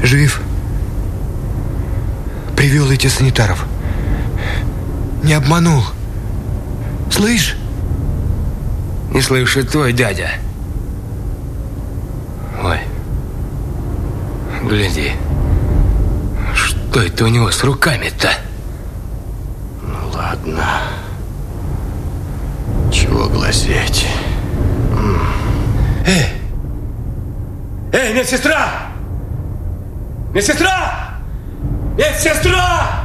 Жив. Привел этих санитаров. Не обманул. Слышь? Не слышит твой дядя. Ой, гляди. Что это у него с руками-то? Ну ладно. Чего глазеть? Эй, медсестра! Медсестра! Медсестра!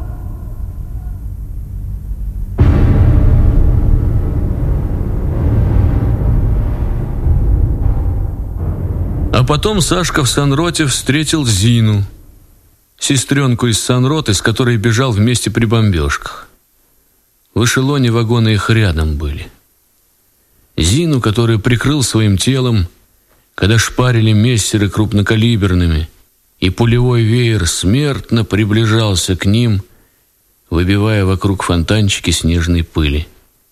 А потом Сашка в санроте встретил Зину, сестренку из санроты, с которой бежал вместе при бомбежках. В эшелоне вагоны их рядом были. Зину, который прикрыл своим телом, когда шпарили мессеры крупнокалиберными, и пулевой веер смертно приближался к ним, выбивая вокруг фонтанчики снежной пыли.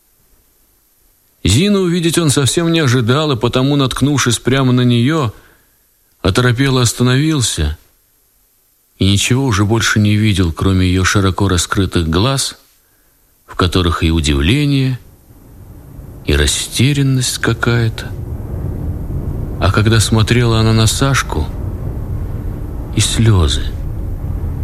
Зину увидеть он совсем не ожидал, и потому, наткнувшись прямо на нее, оторопело остановился и ничего уже больше не видел, кроме ее широко раскрытых глаз, в которых и удивление, и растерянность какая-то. А когда смотрела она на Сашку, и слезы.